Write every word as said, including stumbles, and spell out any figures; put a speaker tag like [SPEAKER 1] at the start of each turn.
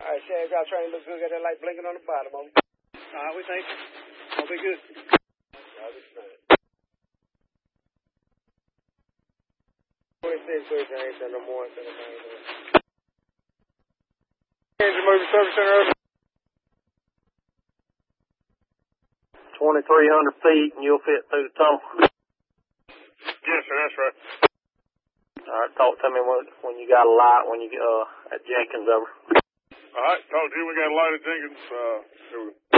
[SPEAKER 1] right, Shad, y'all trying to look good. Got that light blinking on the bottom of them.
[SPEAKER 2] All right, we think it'll be good.
[SPEAKER 1] I'll be fine. twenty-six, please, I ain't done no more than a man. Engine moving service center over.
[SPEAKER 3] twenty-three hundred feet and you'll fit through the tunnel.
[SPEAKER 2] Yes, sir, that's right.
[SPEAKER 3] All right, talk to me when, when you got a light, when you get uh, at Jenkins over.
[SPEAKER 2] All right, talk to you. We got a light at Jenkins. Uh, here we go.